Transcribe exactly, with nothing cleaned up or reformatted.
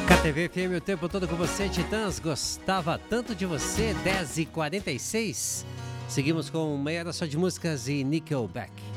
K T V F M o tempo todo com você, Titãs. Gostava tanto de você, dez e quarenta e seis. Seguimos com meia hora só de músicas e Nickelback.